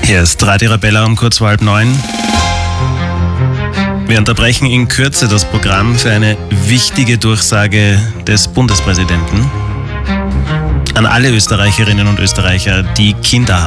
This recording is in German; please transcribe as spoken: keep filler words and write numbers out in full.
Hier ist Radio Arabella um kurz vor halb neun. Wir unterbrechen in Kürze das Programm für eine wichtige Durchsage des Bundespräsidenten an alle Österreicherinnen und Österreicher, die Kinder haben.